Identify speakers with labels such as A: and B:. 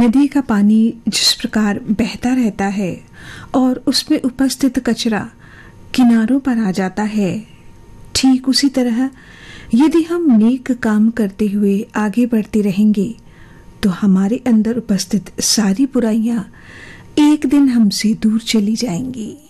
A: नदी का पानी जिस प्रकार बहता रहता है और उसमें उपस्थित कचरा किनारों पर आ जाता है, ठीक उसी तरह यदि हम नेक काम करते हुए आगे बढ़ते रहेंगे तो हमारे अंदर उपस्थित सारी बुराइयां एक दिन हमसे दूर चली जाएंगी।